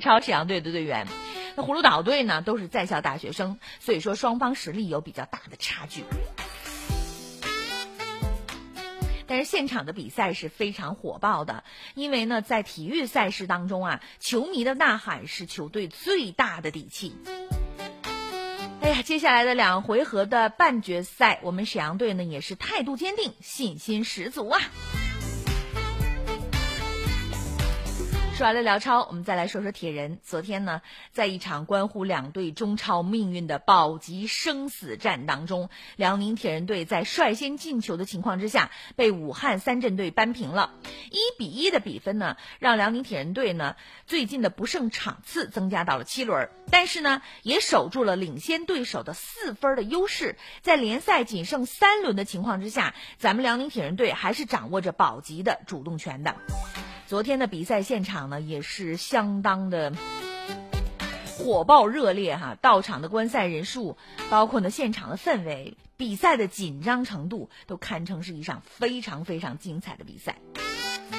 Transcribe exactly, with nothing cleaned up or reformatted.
超沈阳队的队员。那葫芦岛队呢都是在校大学生，所以说双方实力有比较大的差距。但是现场的比赛是非常火爆的，因为呢在体育赛事当中啊，球迷的呐喊是球队最大的底气。哎呀，接下来的两回合的半决赛，我们沈阳队呢也是态度坚定，信心十足啊。说完了辽超，我们再来说说铁人。昨天呢，在一场关乎两队中超命运的保级生死战当中，辽宁铁人队在率先进球的情况之下，被武汉三镇队扳平了。一比一的比分呢，让辽宁铁人队呢最近的不胜场次增加到了七轮，但是呢，也守住了领先对手的四分的优势。在联赛仅剩三轮的情况之下，咱们辽宁铁人队还是掌握着保级的主动权的。昨天的比赛现场呢，也是相当的火爆热烈哈，到场的观赛人数，包括呢现场的氛围，比赛的紧张程度，都堪称是一场非常非常精彩的比赛。